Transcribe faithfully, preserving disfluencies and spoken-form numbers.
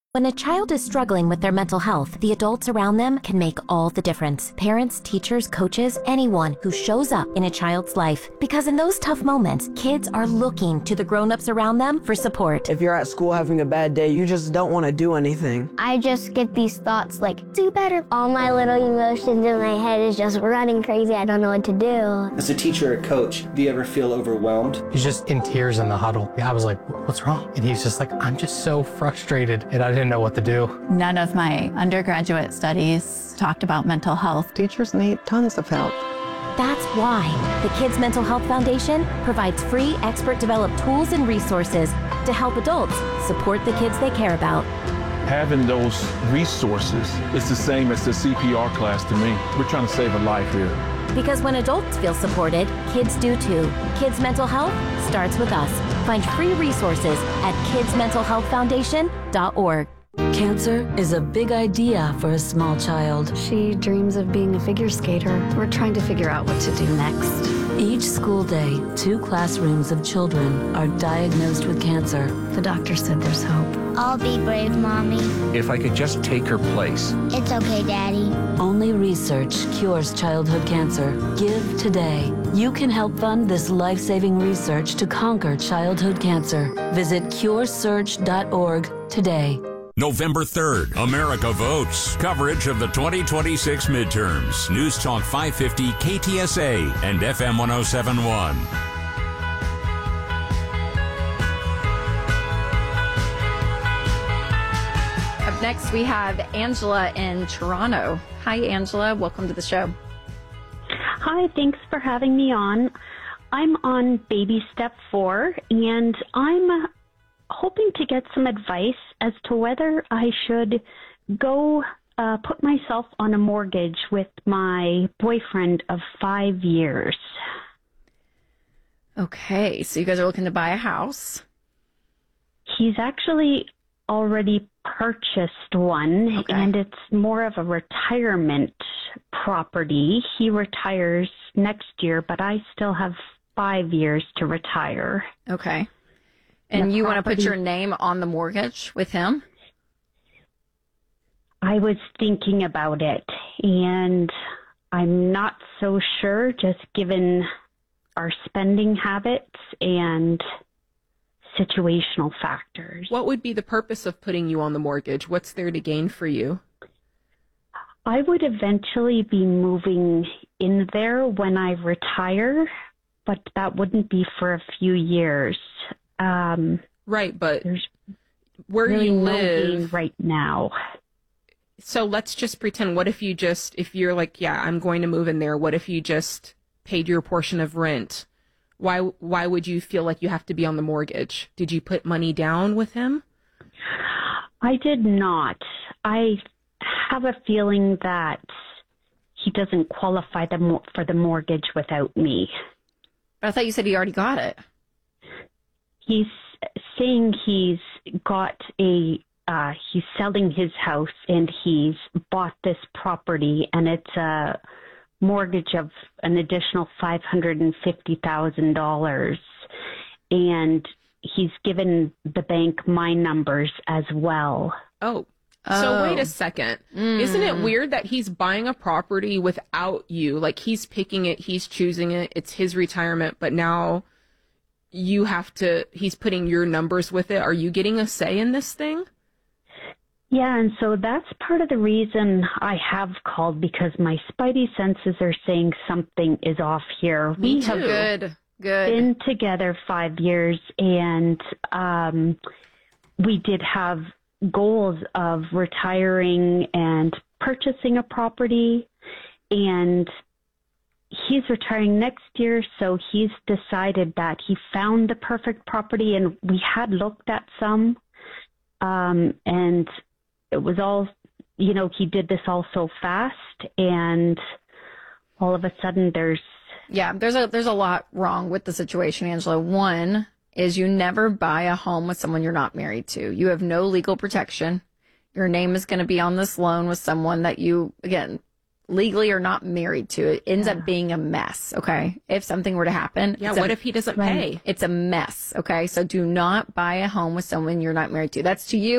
When a child is struggling with their mental health, the adults around them can make all the difference. Parents, teachers, coaches, anyone who shows up in a child's life. Because in those tough moments, kids are looking to the grown-ups around them for support. If you're at school having a bad day, you just don't want to do anything. I just get these thoughts like, do better. All my little emotions in my head is just running crazy. I don't know what to do. As a teacher or coach, do you ever feel overwhelmed? He's just in tears in the huddle. I was like, what's wrong? And he's just like, I'm just so frustrated, and I didn't know what to do. None of my undergraduate studies talked about mental health. Teachers need tons of help. That's why the Kids Mental Health Foundation provides free expert-developed tools and resources to help adults support the kids they care about. Having those resources is the same as the C P R class to me. We're trying to save a life here. Because when adults feel supported, kids do too. Kids Mental Health starts with us. Find free resources at kids mental health foundation dot org. Cancer is a big idea for a small child. She dreams of being a figure skater. We're trying to figure out what to do next. Each school day, two classrooms of children are diagnosed with cancer. The doctor said there's hope. I'll be brave, Mommy. If I could just take her place. It's okay, Daddy. Only research cures childhood cancer. Give today. You can help fund this life-saving research to conquer childhood cancer. Visit cure search dot org today. November third, America Votes. Coverage of the twenty twenty-six midterms. News Talk five fifty K T S A and F M one oh seven point one. Up next, we have Angela in Toronto. Hi, Angela. Welcome to the show. Hi, thanks for having me on. I'm on baby step four, and I'm hoping to get some advice as to whether I should go uh, put myself on a mortgage with my boyfriend of five years. Okay, so you guys are looking to buy a house. He's actually already purchased one, okay. And it's more of a retirement property. He retires next year, but I still have five years to retire. Okay. And you want to put your name on the mortgage with him? I was thinking about it, and I'm not so sure, just given our spending habits and situational factors. What would be the purpose of putting you on the mortgage? What's there to gain for you? I would eventually be moving in there when I retire, but that wouldn't be for a few years. Um, right, but where really you no live gain right now. So let's just pretend, what if you just, if you're like, yeah, I'm going to move in there, what if you just paid your portion of rent? Why, why would you feel like you have to be on the mortgage? Did you put money down with him? I did not. I have a feeling that he doesn't qualify the, for the mortgage without me. But I thought you said he already got it. He's saying he's got a, uh, he's selling his house and he's bought this property, and it's a mortgage of an additional five hundred fifty thousand dollars. And he's given the bank my numbers as well. Oh, so wait a second. Mm. Isn't it weird that he's buying a property without you? Like, he's picking it, he's choosing it, it's his retirement, but now you have to, he's putting your numbers with it. Are you getting a say in this thing? Yeah, and so that's part of the reason I have called, because my spidey senses are saying something is off here. Me we too. have Good, good. been together five years, and um, we did have goals of retiring and purchasing a property, and he's retiring next year, so he's decided that he found the perfect property, and we had looked at some, um, and it was all, you know, he did this all so fast, and all of a sudden there's... Yeah, there's a there's a lot wrong with the situation, Angela. One is you never buy a home with someone you're not married to. You have no legal protection. Your name is going to be on this loan with someone that you, again, legally are not married to. It ends yeah. up being a mess, okay? If something were to happen. Yeah, what a, if he doesn't right. pay? It's a mess, okay? So do not buy a home with someone you're not married to. That's to you.